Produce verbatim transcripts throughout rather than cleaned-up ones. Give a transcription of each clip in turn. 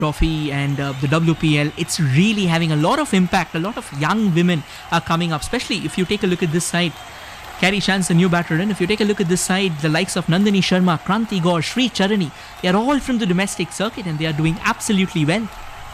Trophy and uh, the W P L, it's really having a lot of impact. A lot of young women are coming up, especially if you take a look at this side. Carrie Chan's a new batter in. If you take a look at this side, the likes of Nandini Sharma, Kranti Gaur, Sri Charani, they are all from the domestic circuit and they are doing absolutely well.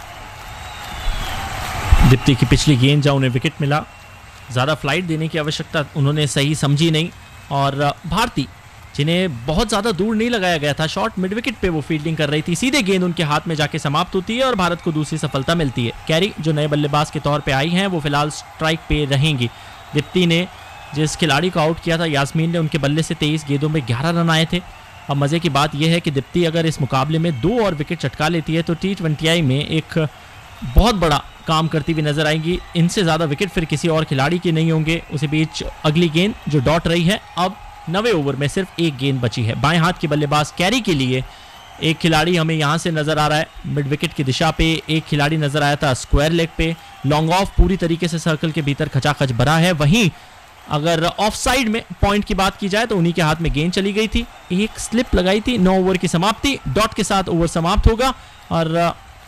Deepti की पिछली गेंद जहाँ उन्हें wicket मिला, ज़्यादा flight देने की आवश्यकता उन्होंने सही समझी नहीं, और भारती जिन्हें बहुत ज़्यादा दूर नहीं लगाया गया था, शॉर्ट मिड विकेट पे वो फील्डिंग कर रही थी, सीधे गेंद उनके हाथ में जाके समाप्त होती है और भारत को दूसरी सफलता मिलती है। कैरी जो नए बल्लेबाज के तौर पे आई हैं वो फिलहाल स्ट्राइक पे रहेंगी। दीप्ति ने जिस खिलाड़ी को आउट किया था यास्मीन ने, उनके बल्ले से तेईस गेंदों में ग्यारह रन आए थे। अब मज़े की बात यह है कि दीप्ति अगर इस मुकाबले में दो और विकेट चटका लेती है तो टी ट्वेंटी आई में एक बहुत बड़ा काम करती हुई नजर आएंगी। इनसे ज़्यादा विकेट फिर किसी और खिलाड़ी के नहीं होंगे। उसी बीच अगली गेंद जो डॉट रही है, अब नवे ओवर में सिर्फ एक गेंद बची है। बाएं हाथ की बल्लेबाज कैरी के लिए एक खिलाड़ी हमें यहाँ से नजर आ रहा है मिड विकेट की दिशा पे, एक खिलाड़ी नजर आया था स्क्वायर लेग पे, लॉन्ग ऑफ पूरी तरीके से सर्कल के भीतर खचाखच भरा है। वहीं अगर ऑफ साइड में पॉइंट की बात की जाए तो उन्हीं के हाथ में गेंद चली गई थी, एक स्लिप लगाई थी। नौ ओवर की समाप्ति, डॉट के साथ ओवर समाप्त होगा और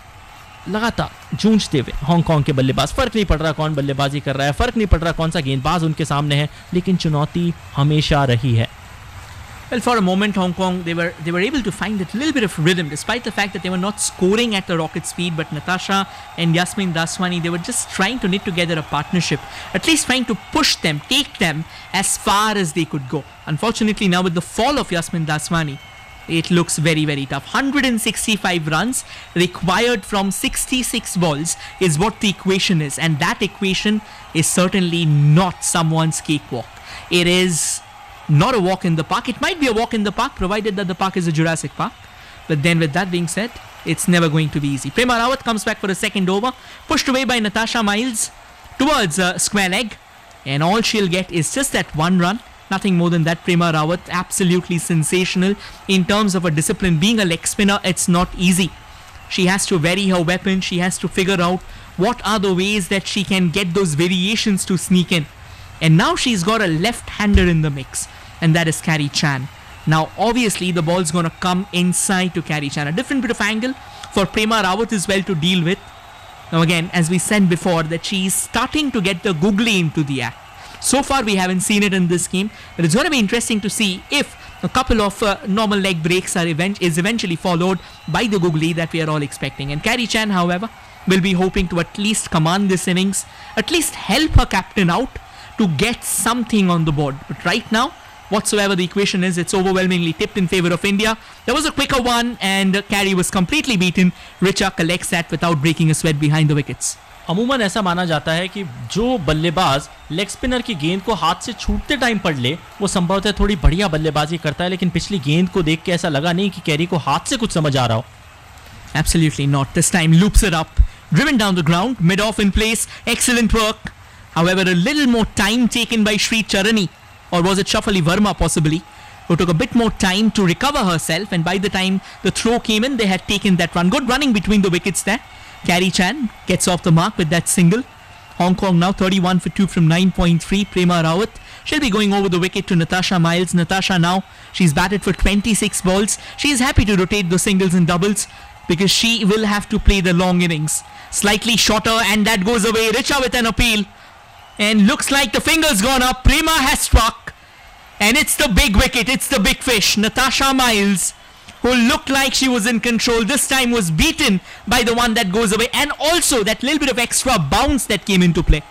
लगातार जूझते हुए हांगकांग के बल्लेबाज, फर्क नहीं पड़ रहा कौन बल्लेबाजी कर रहा है, फर्क नहीं पड़ रहा कौन सा गेंदबाज उनके सामने है, लेकिन चुनौती हमेशा रही है। Well, for a moment, Hong Kong, they were they were able to find that little bit of rhythm, despite the fact that they were not scoring at the rocket speed. But Natasha and Yasmin Daswani, they were just trying to knit together a partnership, at least trying to push them, take them as far as they could go. Unfortunately, now with the fall of Yasmin Daswani, it looks very, very tough. one hundred sixty-five runs required from sixty-six balls is what the equation is. And that equation is certainly not someone's cakewalk. It is not a walk in the park. It might be a walk in the park, provided that the park is a Jurassic Park. But then with that being said, it's never going to be easy. Prema Rawat comes back for a second over, pushed away by Natasha Miles towards uh, square leg. And all she'll get is just that one run. Nothing more than that. Prema Rawat, absolutely sensational in terms of a discipline. Being a leg spinner, it's not easy. She has to vary her weapon. She has to figure out what are the ways that she can get those variations to sneak in. And now she's got a left-hander in the mix, and that is Carrie Chan. Now, obviously, the ball's going to come inside to Carrie Chan. A different bit of angle for Prema Rawat as well to deal with. Now, again, as we said before, that she's starting to get the googly into the act. So far, we haven't seen it in this game, but it's going to be interesting to see if a couple of uh, normal leg breaks are event- is eventually followed by the googly that we are all expecting. And Carrie Chan, however, will be hoping to at least command this innings, at least help her captain out to get something on the board. But right now, whatsoever the equation is, it's overwhelmingly tipped in favor of India. There was a quicker one and uh, Carrie was completely beaten. Richa collects that without breaking a sweat behind the wickets. अमूमन ऐसा माना जाता है कि जो बल्लेबाज leg spinner की गेंद को हाथ से छूटते टाइम पढ़ ले वो संभवतः थोड़ी बढ़िया बल्लेबाजी करता है, लेकिन पिछली गेंद को देख के ऐसा लगा नहीं कि कैरी को हाथ से कुछ समझ आ रहा हो। Absolutely not. This time loops it up, driven down the ground, mid off in place. Excellent work. However, a little more time taken by Sri Charani, or was it Shafali Verma possibly, who took a bit more time to recover herself, and by the time the throw came in, they had taken that run. Good running between the wickets there. Carrie Chan gets off the mark with that single. Hong Kong now thirty-one for two from nine point three. Prema Rawat, she'll be going over the wicket to Natasha Miles. Natasha now, she's batted for twenty-six balls. She is happy to rotate the singles and doubles because she will have to play the long innings. Slightly shorter, and that goes away. Richa with an appeal. And looks like the finger's gone up. Prema has struck. And it's the big wicket. It's the big fish. Natasha Miles, who looked like she was in control, this time was beaten by the one that goes away. And also that little bit of extra bounce that came into play.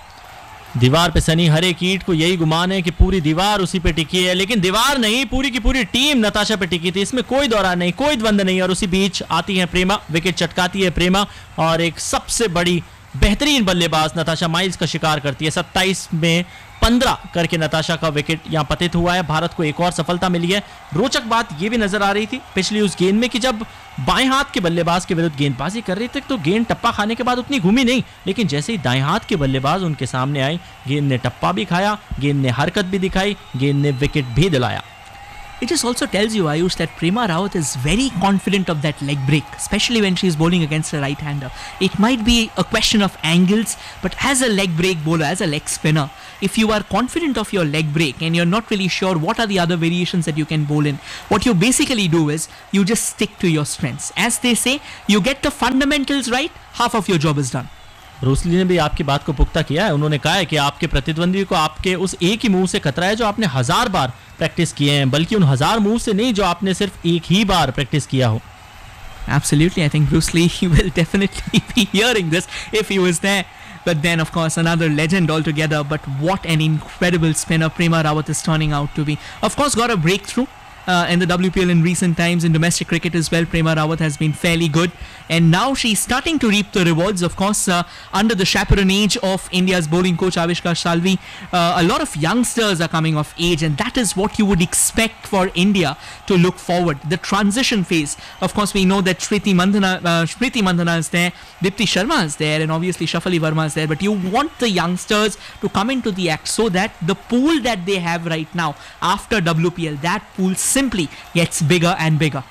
दीवार पे सनी हर एक ईंट को यही गुमान है कि पूरी दीवार उसी पे टिकी है, लेकिन दीवार नहीं, पूरी की पूरी टीम नताशा पे टिकी थी। इसमें कोई दौरान नहीं, कोई द्वंद नहीं। और उसी बीच आती है प्रेमा, विकेट चटकाती है प्रेमा और एक सबसे बड़ी बेहतरीन बल्लेबाज नताशा माइल्स का शिकार करती है। सत्ताईस में पंद्रह करके नताशा का विकेट यहां पतित हुआ है। भारत को एक और सफलता मिली है। रोचक बात यह भी नजर आ रही थी पिछली उस गेंद में कि जब बाएं हाथ के बल्लेबाज के विरुद्ध गेंदबाजी कर रही थी तो गेंद टप्पा खाने के बाद उतनी घूमी नहीं, लेकिन जैसे ही दाएं हाथ के बल्लेबाज उनके सामने आई, गेंद ने टप्पा भी खाया, गेंद ने हरकत भी दिखाई, गेंद ने विकेट भी दिलाया। it just also tells you, Ayush, that Prema Rawat is very confident of that leg break, especially when she's bowling against a right-hander. It might be a question of angles, but as a leg break bowler, as a leg spinner, if you are confident of your leg break and you're not really sure what are the other variations that you can bowl in, what you basically do is you just stick to your strengths. As they say, you get the fundamentals right, half of your job is done. Bruce Lee ने भी आपकी बात को पुख्ता किया है. उन्होंने कहा है कि आपके प्रतिद्वंदी को आपके उस एक ही मूव से खतरा है जो आपने हजार बार प्रैक्टिस किए हैं, बल्कि उन हजार मूव से नहीं जो आपने सिर्फ एक ही बार प्रैक्टिस किया हो. Absolutely, I think Bruce Lee will definitely be hearing this if he was there. But then, of course, another legend altogether. But what an incredible spinner Prema Rawat is turning out to be. Of course, got a breakthrough uh, in the W P L in recent times. In domestic cricket as well, Prema Rawat has been fairly good. And now she's starting to reap the rewards, of course, uh, under the chaperonage of India's bowling coach Avishkar Salvi. Uh, a lot of youngsters are coming of age, and that is what you would expect for India to look forward. The transition phase. Of course, we know that Shriti Mandhana, uh, Shriti Mandhana is there, Dipti Sharma is there, and obviously Shafali Verma is there. But you want the youngsters to come into the act so that the pool that they have right now after W P L, that pool simply gets bigger and bigger.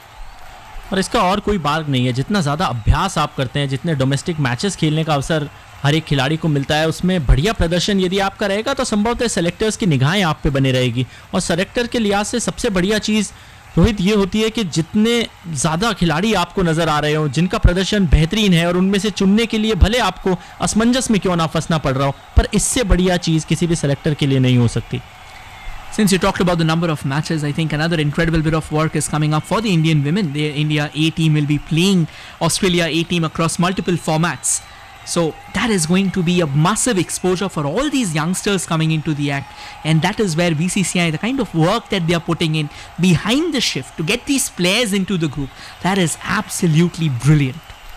और इसका और कोई मार्ग नहीं है. जितना ज़्यादा अभ्यास आप करते हैं, जितने डोमेस्टिक मैचेस खेलने का अवसर हर एक खिलाड़ी को मिलता है, उसमें बढ़िया प्रदर्शन यदि आपका रहेगा तो संभवतः सेलेक्टर्स की निगाहें आप पे बने रहेगी. और सेलेक्टर के लिहाज से सबसे बढ़िया चीज़ रोहित ये होती है कि जितने ज़्यादा खिलाड़ी आपको नज़र आ रहे हो, जिनका प्रदर्शन बेहतरीन है, और उनमें से चुनने के लिए भले आपको असमंजस में क्यों ना फंसना पड़ रहा हो, पर इससे बढ़िया चीज़ किसी भी सेलेक्टर के लिए नहीं हो सकती. Since you talked about the number of matches, I think another incredible bit of work is coming up for the Indian women. The India A team will be playing Australia A team across multiple formats. So that is going to be a massive exposure for all these youngsters coming into the act. And that is where B C C I, the kind of work that they are putting in behind the shift to get these players into the group, that is absolutely brilliant.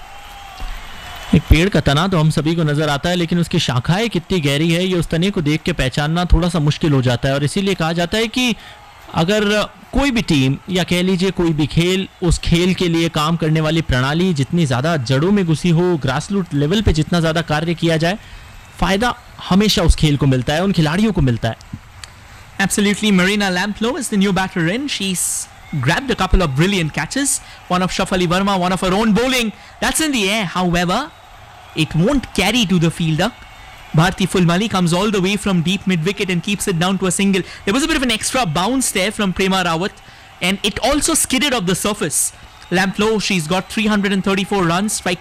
एक पेड़ का तना तो हम सभी को नजर आता है, लेकिन उसकी शाखाएं कितनी गहरी है ये उस तने को देख के पहचानना थोड़ा सा मुश्किल हो जाता है. और इसीलिए कहा जाता है कि अगर कोई भी टीम या कह लीजिए कोई भी खेल, उस खेल के लिए काम करने वाली प्रणाली जितनी ज़्यादा जड़ों में घुसी हो, ग्रासरूट लेवल पे जितना ज़्यादा कार्य किया जाए, फ़ायदा हमेशा उस खेल को मिलता है, उन खिलाड़ियों को मिलता है. Absolutely. Marina Lamplow is the new batter in. She's grabbed a couple of brilliant catches. One of Shafali Verma, one of her own bowling. That's in the air. However, it won't carry to the fielder. Bharti Fulmali comes all the way from deep mid-wicket and keeps it down to a single. There was a bit of an extra bounce there from Prema Rawat, and it also skidded off the surface. Lamplow, she's got three hundred thirty-four runs, strike